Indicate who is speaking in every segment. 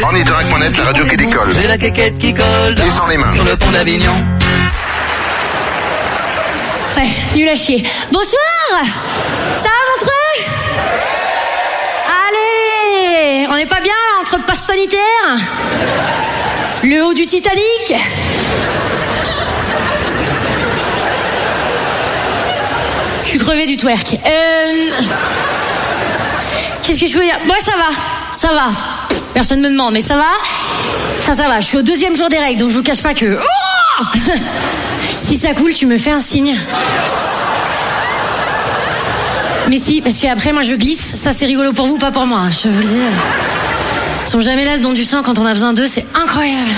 Speaker 1: Ornithorac.net, la radio qui décolle.
Speaker 2: J'ai la quéquette qui colle
Speaker 1: Descends les mains.
Speaker 2: sur le pont d'Avignon.
Speaker 3: Ouais, nul à chier. Bonsoir. Ça va, Montreux? Allez, on n'est pas bien là, entre passe sanitaire, le haut du Titanic. Je suis crevée du twerk. Qu'est-ce que je peux dire? Moi, ça va. Personne me demande, mais ça va. Ça va. Je suis au 2e jour des règles, donc je vous cache pas que... Oh si ça coule, tu me fais un signe. Mais si, parce qu'après, moi, je glisse. Ça, c'est rigolo pour vous, pas pour moi. Je vous le dis. Ils sont jamais là, le don du sang, quand on a besoin d'eux. C'est incroyable.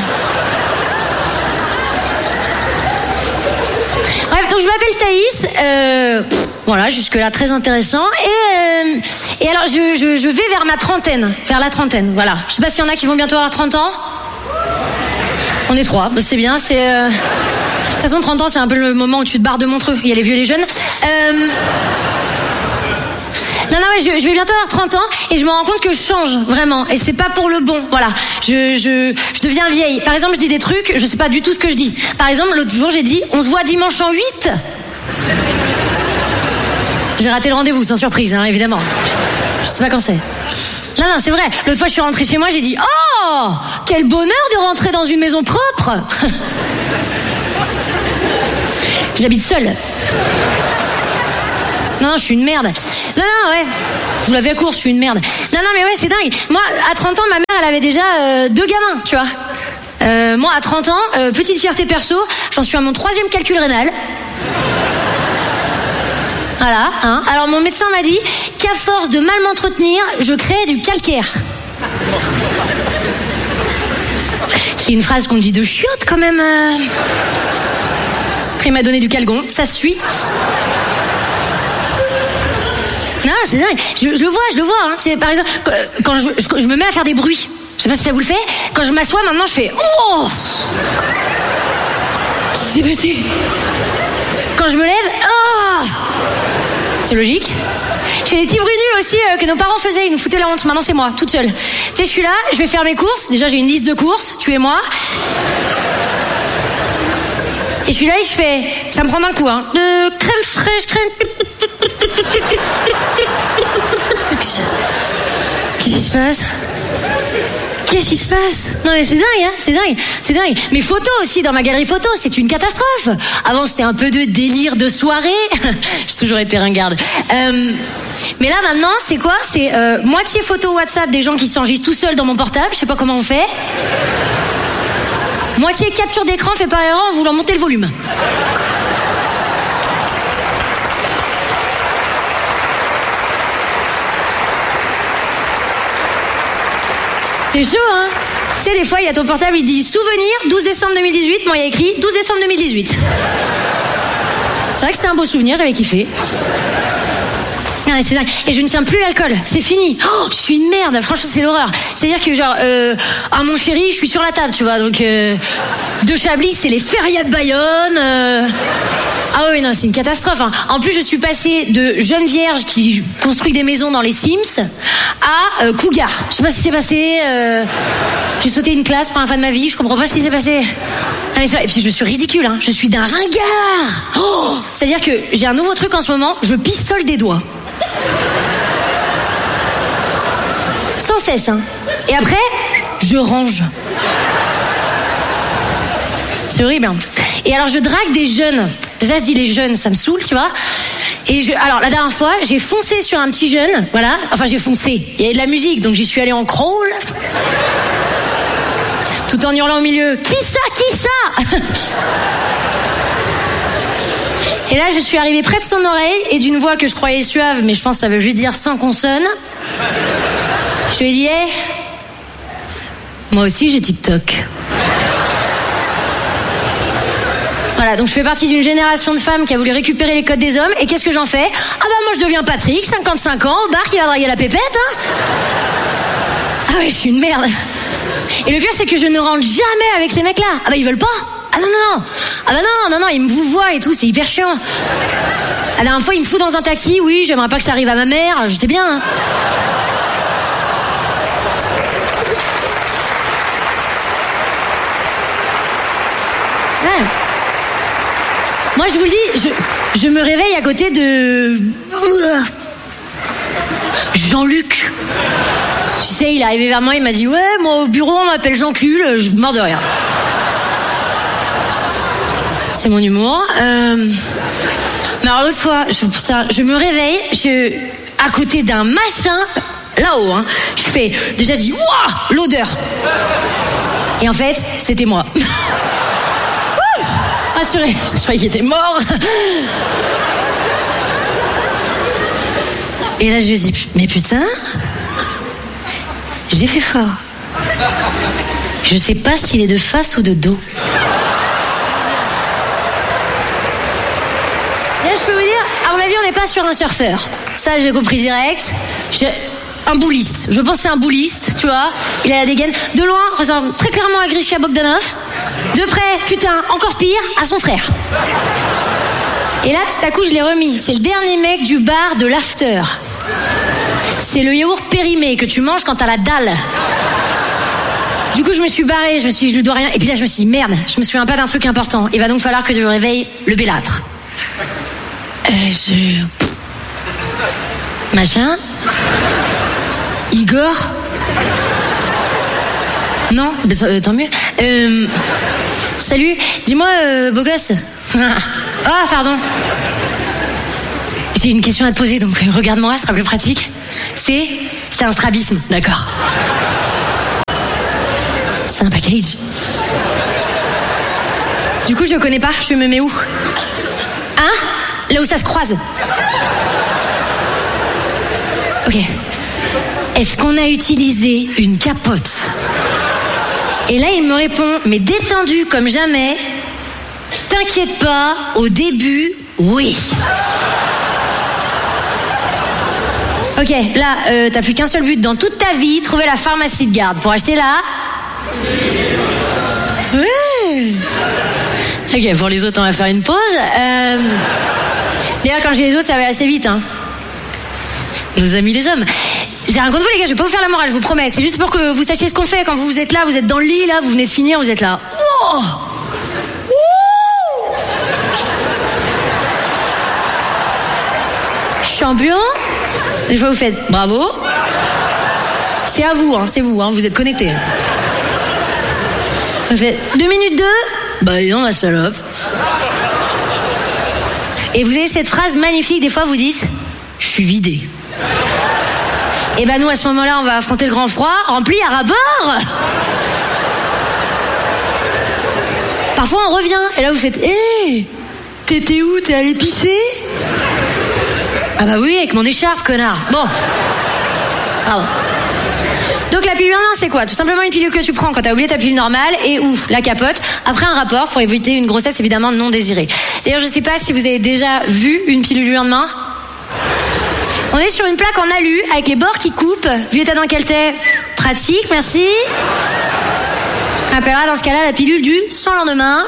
Speaker 3: Bref, donc je m'appelle Thaïs. Voilà, jusque-là, très intéressant. Et alors, je vais vers ma trentaine. Vers la trentaine, voilà. Je sais pas s'il y en a qui vont bientôt avoir 30 ans. On est 3, bah, c'est bien, c'est... De toute façon, 30 ans, c'est un peu le moment où tu te barres de Montreux. Il y a les vieux et les jeunes. Non, mais je vais bientôt avoir 30 ans et je me rends compte que je change, vraiment. Et c'est pas pour le bon, voilà. Je deviens vieille. Par exemple, je dis des trucs, je sais pas du tout ce que je dis. Par exemple, l'autre jour, j'ai dit, on se voit dimanche en 8. J'ai raté le rendez-vous, sans surprise, hein, évidemment. Je sais pas quand c'est. Non, c'est vrai. L'autre fois, je suis rentrée chez moi, j'ai dit, oh, quel bonheur de rentrer dans une maison propre. J'habite seule. Non, je suis une merde. Non, ouais. Je vous l'avais à court, je suis une merde. Non, mais ouais, c'est dingue. Moi, à 30 ans, ma mère, elle avait déjà 2 gamins, tu vois. Moi, à 30 ans, petite fierté perso, j'en suis à mon 3e calcul rénal. Voilà, hein. Alors, mon médecin m'a dit qu'à force de mal m'entretenir, je crée du calcaire. C'est une phrase qu'on dit de chiotte, quand même. Après, il m'a donné du calgon, ça se suit. Non, c'est dingue. Je le vois. Hein. C'est, par exemple, quand je me mets à faire des bruits, je sais pas si ça vous le fait. Quand je m'assois, maintenant, je fais oh. Qu'est-ce qui s'est passé? Quand je me lève, oh. C'est logique. Je fais des petits bruits nuls aussi que nos parents faisaient. Ils nous foutaient la honte. Maintenant, c'est moi, toute seule. Tu sais, je suis là, je vais faire mes courses. Déjà, j'ai une liste de courses. Tu et moi. Et je suis là et je fais... Ça me prend d'un coup, hein. De crème fraîche, crème... Qu'est-ce qui se passe? Non mais c'est dingue, hein, c'est dingue. Mes photos aussi, dans ma galerie photo, c'est une catastrophe. Avant c'était un peu de délire de soirée. J'ai toujours été ringarde. Mais là maintenant, c'est quoi? C'est moitié photo WhatsApp des gens qui s'enregistrent tout seuls dans mon portable. Je sais pas comment on fait. Moitié capture d'écran fait par erreur en voulant monter le volume. C'est chaud, hein? Tu sais, des fois, il y a ton portable, il dit souvenir, 12 décembre 2018. Moi, il y a écrit 12 décembre 2018. C'est vrai que c'était un beau souvenir, j'avais kiffé. Non, mais c'est dingue. Et je ne tiens plus l'alcool, c'est fini. Oh, je suis une merde, franchement, c'est l'horreur. C'est-à-dire que, genre, ah, mon chéri, je suis sur la table, tu vois. Donc, de Chablis, c'est les férias de Bayonne. Ah oui, non, c'est une catastrophe. Hein. En plus, je suis passée de jeune vierge qui construit des maisons dans les Sims à cougar. Je sais pas ce qui s'est passé. J'ai sauté une classe pour la fin de ma vie. Je comprends pas ce qui s'est passé. Ah, mais c'est vrai. Et puis je suis ridicule. Hein. Je suis d'un ringard. Oh, c'est-à-dire que j'ai un nouveau truc en ce moment. Je pistole des doigts. Sans cesse. Hein. Et après, je range. C'est horrible. Hein. Et alors, je drague des jeunes. Déjà, je dis les jeunes, ça me saoule, tu vois. Et alors, la dernière fois, j'ai foncé sur un petit jeune, voilà. Enfin, j'ai foncé. Il y avait de la musique, donc j'y suis allée en crawl. Tout en hurlant au milieu. Qui ça? Et là, je suis arrivée près de son oreille, et d'une voix que je croyais suave, mais je pense que ça veut juste dire sans consonne. Je lui ai dit, hey, moi aussi j'ai TikTok. Voilà, donc je fais partie d'une génération de femmes qui a voulu récupérer les codes des hommes. Et qu'est-ce que j'en fais? Ah bah moi je deviens Patrick, 55 ans, au bar qui va draguer la pépette, hein. Ah ouais, je suis une merde. Et le pire c'est que je ne rentre jamais avec ces mecs-là. Ah bah ils veulent pas. Ah non. Ah bah non, ils me vous voient et tout, c'est hyper chiant. La dernière fois, il me fout dans un taxi, oui, j'aimerais pas que ça arrive à ma mère, j'étais bien, hein. Moi, je vous le dis, je me réveille à côté de... Jean-Luc. Tu sais, il est arrivé vers moi, il m'a dit « Ouais, moi au bureau, on m'appelle Jean-Cul. » Je meurs de rire. C'est mon humour. Mais alors l'autre fois, je me réveille, à côté d'un machin, là-haut, hein. Je fais, déjà je dis « Wouah, l'odeur !» Et en fait, c'était moi. Rassuré, parce que je croyais qu'il était mort. Et là, je dis, mais putain, j'ai fait fort. Je sais pas s'il est de face ou de dos. Là, je peux vous dire, à mon avis, on n'est pas sur un surfeur. Ça, j'ai compris direct. Un bouliste. Je pense que c'est un bouliste, tu vois. Il a la dégaine. De loin, ressemble très clairement à Grisha Bogdanov. De près, putain, encore pire, à son frère. Et là, tout à coup, je l'ai remis. C'est le dernier mec du bar de l'after. C'est le yaourt périmé que tu manges quand t'as la dalle. Du coup, je me suis barrée, je me suis dit, je lui dois rien. Et puis là, je me suis dit, merde, je me souviens pas d'un truc important. Il va donc falloir que je réveille le bellâtre. Machin. Igor. Non, tant mieux. Salut, dis-moi, beau gosse. Ah, pardon. J'ai une question à te poser, donc regarde-moi, ce sera plus pratique. C'est un strabisme, d'accord. C'est un package. Du coup, je le connais pas, je me mets où? Hein? Là où ça se croise. Ok. Est-ce qu'on a utilisé une capote? Et là, il me répond, mais détendu comme jamais. T'inquiète pas, au début, oui. Ok, là, t'as plus qu'un seul but dans toute ta vie, trouver la pharmacie de garde pour acheter là. Ouais. Ok, pour les autres, on va faire une pause. D'ailleurs, quand j'ai les autres, ça va assez vite, hein. Nos amis les hommes. J'ai rien contre vous, les gars, je vais pas vous faire la morale, je vous promets. C'est juste pour que vous sachiez ce qu'on fait quand vous êtes là, vous êtes dans le lit, là, vous venez de finir, vous êtes là. Oh, champion. Des fois, vous faites bravo. C'est à vous, hein, c'est vous, hein, vous êtes connectés. Vous faites 2 minutes 2. Bah, non, la salope. Et vous avez cette phrase magnifique, des fois, vous dites je suis vidé. Et ben nous, à ce moment-là, on va affronter le grand froid, rempli à ras-bord. Parfois, on revient, et là, vous faites hé, t'étais où? T'es allé pisser? Ah bah oui, avec mon écharpe, connard. Bon. Pardon. Donc la pilule 1, c'est quoi? Tout simplement une pilule que tu prends quand t'as oublié ta pilule normale et ouf, la capote. Après un rapport pour éviter une grossesse évidemment non désirée. D'ailleurs, je sais pas si vous avez déjà vu une pilule du lendemain. On est sur une plaque en alu avec les bords qui coupent. Vu l'état dans lequel t'es, pratique, merci. On appellera dans ce cas-là la pilule du sans lendemain.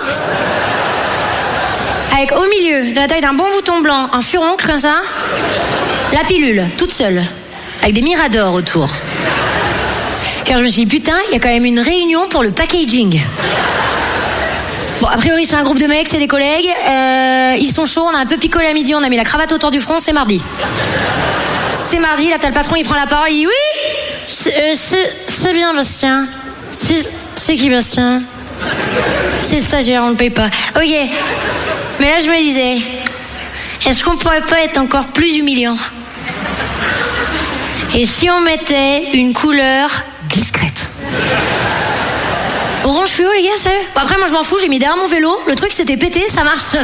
Speaker 3: Avec au milieu, de la taille d'un bon bouton blanc, un furoncle comme ça. La pilule, toute seule, avec des miradors autour. Car je me suis dit, putain, il y a quand même une réunion pour le packaging. Bon, a priori, c'est un groupe de mecs, c'est des collègues. Ils sont chauds, on a un peu picolé à midi, on a mis la cravate autour du front, c'est mardi. C'est mardi, là, t'as le patron, il prend la parole, il dit, oui, c'est bien, Bastien. C'est qui, Bastien? C'est le stagiaire, on le paye pas. Ok. Mais là, je me disais, est-ce qu'on pourrait pas être encore plus humiliant? Et si on mettait une couleur discrète? Orange fluo, les gars, sérieux? Bon, après, moi, je m'en fous, j'ai mis derrière mon vélo. Le truc, c'était pété, ça marche.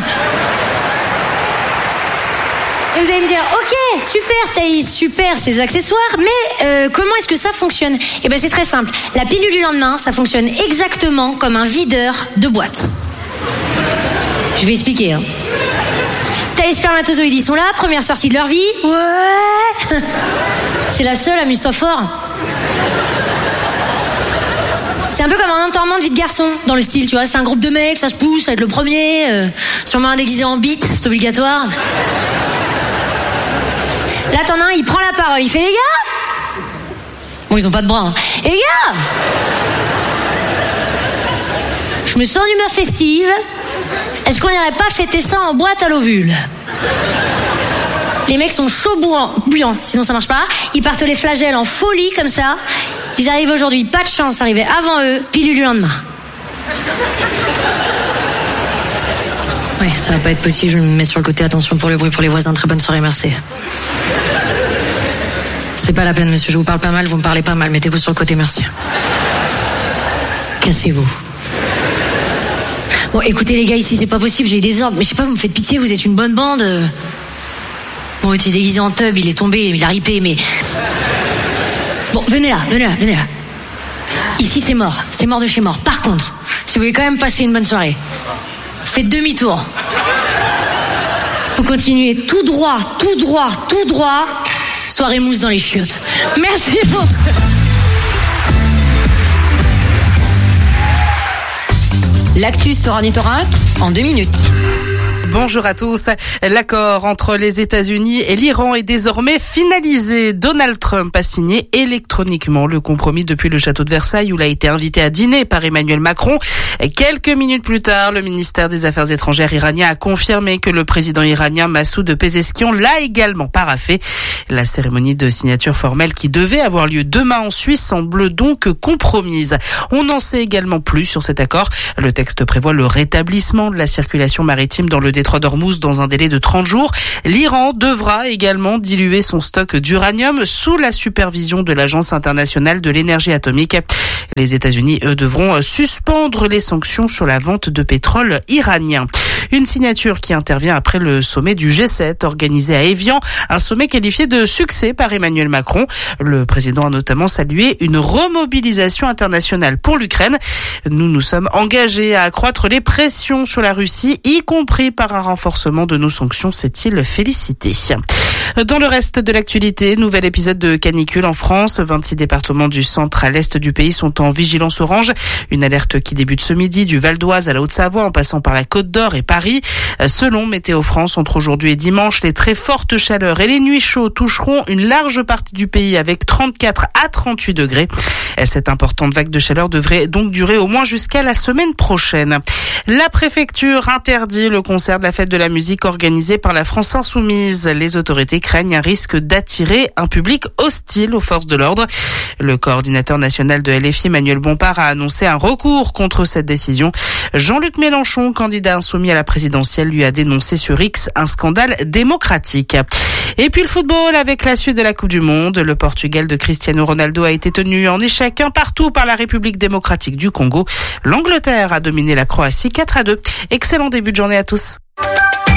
Speaker 3: Et vous allez me dire, ok, super Thaïs, super ces accessoires, mais comment est-ce que ça fonctionne? Eh ben, c'est très simple. La pilule du lendemain, ça fonctionne exactement comme un videur de boîte. Je vais expliquer, hein. T'as les spermatozoïdes, ils sont là, première sortie de leur vie. Ouais. C'est la seule, amuse-toi fort. C'est un peu comme un enterrement de vie de garçon, dans le style, tu vois. C'est un groupe de mecs, ça se pousse, ça va être le premier. Sûrement un déguisé en bite, c'est obligatoire. Là, t'en as un, il prend la parole, il fait, les gars. Bon, ils ont pas de bras, hein. Et les gars, je me sens d'humeur festive. Est-ce qu'on n'irait pas fêter ça en boîte à l'ovule? Les mecs sont chauds bouillants, sinon ça marche pas. Ils partent les flagelles en folie comme ça. Ils arrivent aujourd'hui, pas de chance, arriver avant eux, pilule du lendemain. Ouais, ça va pas être possible, je me mets sur le côté, attention pour le bruit pour les voisins, très bonne soirée, merci. C'est pas la peine, monsieur, je vous parle pas mal, vous me parlez pas mal, mettez-vous sur le côté, merci. Cassez-vous. Bon, écoutez les gars, ici c'est pas possible, j'ai eu des ordres, mais je sais pas, vous me faites pitié, vous êtes une bonne bande. Bon, tu es déguisé en tub, il est tombé, il a ripé, mais... Bon, venez là. Ici c'est mort de chez mort. Par contre, si vous voulez quand même passer une bonne soirée, faites demi-tour. Vous continuez tout droit. Soirée mousse dans les chiottes. Merci pour...
Speaker 4: L'actu sur Ornithorinque en 2 minutes.
Speaker 5: Bonjour à tous. L'accord entre les États-Unis et l'Iran est désormais finalisé. Donald Trump a signé électroniquement le compromis depuis le château de Versailles où il a été invité à dîner par Emmanuel Macron. Quelques minutes plus tard, le ministère des Affaires étrangères iranien a confirmé que le président iranien Massoud Pezeshkian l'a également paraphé. La cérémonie de signature formelle qui devait avoir lieu demain en Suisse semble donc compromise. On n'en sait également plus sur cet accord. Le texte prévoit le rétablissement de la circulation maritime dans le détroit d'Ormuz dans un délai de 30 jours. L'Iran devra également diluer son stock d'uranium sous la supervision de l'Agence internationale de l'énergie atomique. Les États-Unis, eux, devront suspendre les sanctions sur la vente de pétrole iranien. Une signature qui intervient après le sommet du G7 organisé à Évian, un sommet qualifié de succès par Emmanuel Macron. Le président a notamment salué une remobilisation internationale pour l'Ukraine. Nous sommes engagés à accroître les pressions sur la Russie, y compris par un renforcement de nos sanctions, s'est-il félicité. Dans le reste de l'actualité, nouvel épisode de canicule en France. 26 départements du centre à l'est du pays sont en vigilance orange. Une alerte qui débute ce midi du Val d'Oise à la Haute-Savoie en passant par la Côte d'Or et Paris. Selon Météo France, entre aujourd'hui et dimanche, les très fortes chaleurs et les nuits chaudes toucheront une large partie du pays avec 34 à 38 degrés. Cette importante vague de chaleur devrait donc durer au moins jusqu'à la semaine prochaine. La préfecture interdit le concert de la fête de la musique organisé par la France Insoumise. Les autorités craignent un risque d'attirer un public hostile aux forces de l'ordre. Le coordinateur national de LFI, Emmanuel Bompard, a annoncé un recours contre cette décision. Jean-Luc Mélenchon, candidat insoumis à la présidentielle, lui a dénoncé sur X un scandale démocratique. Et puis le football avec la suite de la Coupe du Monde. Le Portugal de Cristiano Ronaldo a été tenu en échec un partout par la République démocratique du Congo. L'Angleterre a dominé la Croatie 4-2. Excellent début de journée à tous.